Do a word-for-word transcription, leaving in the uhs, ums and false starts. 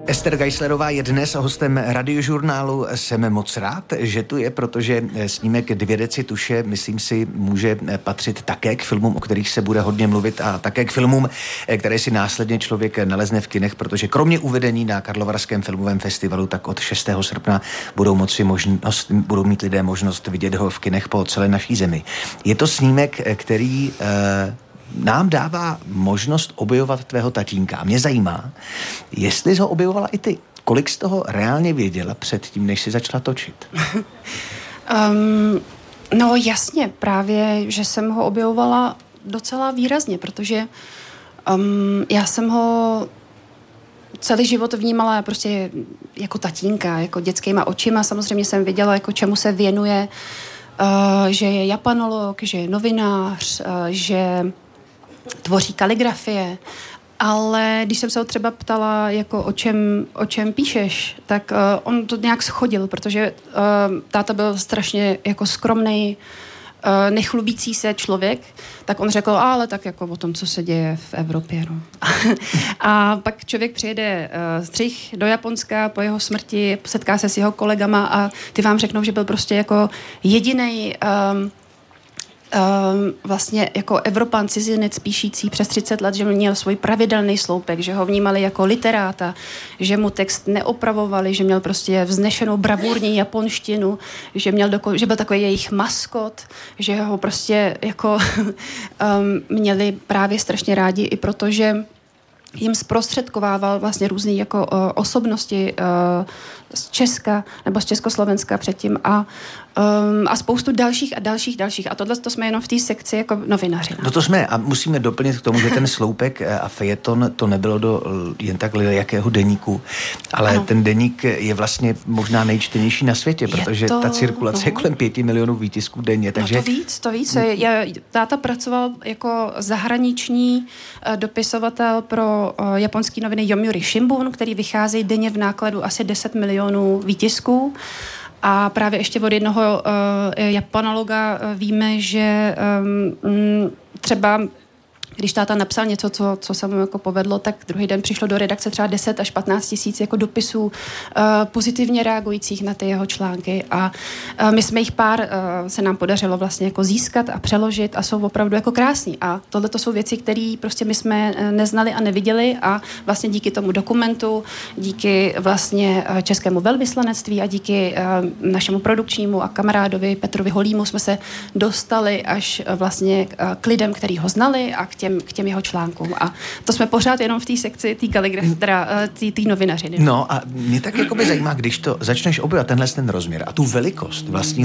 Ester Geislerová je dnes hostem Radiožurnálu. Jsem moc rád, že tu je, protože snímek Dvě deci tuše, myslím si, může patřit také k filmům, o kterých se bude hodně mluvit, a také k filmům, které si následně člověk nalezne v kinech, protože kromě uvedení na Karlovarském filmovém festivalu, tak od šestého srpna budou moci možnost, budou mít lidé možnost vidět ho v kinech po celé naší zemi. Je to snímek, který eh, nám dává možnost objevovat tvého tatínka. A mě zajímá, jestli jsi ho objevovala i ty. Kolik jsi toho reálně věděla předtím, než jsi začala točit? um, no jasně, právě, že jsem ho objevovala docela výrazně, protože um, já jsem ho celý život vnímala prostě jako tatínka, jako dětskýma očima. Samozřejmě jsem věděla, jako čemu se věnuje, uh, že je japanolog, že je novinář, uh, že tvoří kaligrafie, ale když jsem se ho třeba ptala, jako o čem, o čem píšeš, tak uh, on to nějak schodil, protože uh, táta byl strašně jako skromnej, uh, nechlubící se člověk, tak on řekl, ale tak jako o tom, co se děje v Evropě. No. A pak člověk přijede uh, střih do Japonska po jeho smrti, setká se s jeho kolegama a ty vám řeknou, že byl prostě jako jedinej um, Um, vlastně jako Evropan, cizinec píšící přes třicet let, že měl svůj pravidelný sloupek, že ho vnímali jako literáta, že mu text neopravovali, že měl prostě vznešenou bravurní japonštinu, že, měl doko- že byl takový jejich maskot, že ho prostě jako um, měli právě strašně rádi i proto, že jim zprostředkovával vlastně různý jako uh, osobnosti uh, z Česka nebo z Československa předtím a, um, a spoustu dalších a dalších, dalších. A tohle to jsme jenom v té sekci jako novináři. No to jsme a musíme doplnit k tomu, že ten sloupek a fejeton to nebylo do jen tak jakého deníku, ale ano. Ten deník je vlastně možná nejčtenější na světě, protože to, ta cirkulace no. je kolem pěti milionů výtisků denně. Takže... No to víc, to víc. Já, táta pracoval jako zahraniční uh, dopisovatel pro uh, japonský noviny Yomiuri Shimbun, který vycházejí denně v nákladu asi deset milionů výtisků. A právě ještě od jednoho uh, japanologa uh, víme, že um, třeba když táta napsal něco, co, co se mu jako povedlo, tak druhý den přišlo do redakce třeba deset až patnáct tisíc jako dopisů uh, pozitivně reagujících na ty jeho články. A uh, my jsme jich pár, uh, se nám podařilo vlastně jako získat a přeložit a jsou opravdu jako krásný. A tohle to jsou věci, které prostě my jsme neznali a neviděli a vlastně díky tomu dokumentu, díky vlastně uh, českému velvyslanectví a díky uh, našemu produkčnímu a kamarádovi Petrovi Holímu jsme se dostali až uh, vlastně uh, k lidem, který ho znali a k těm k těm jeho článkům. A to jsme pořád jenom v té sekci té kaligrafie, teda té novinařiny. No a mě tak jako by zajímá, když to začneš objevovat tenhle ten rozměr a tu velikost vlastní